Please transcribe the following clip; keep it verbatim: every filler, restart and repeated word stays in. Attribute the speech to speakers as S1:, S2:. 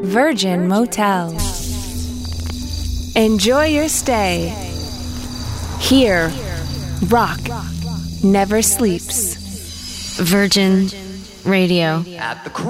S1: Virgin Motel. Enjoy your stay. Here, rock never sleeps.
S2: Virgin Radio.
S3: At the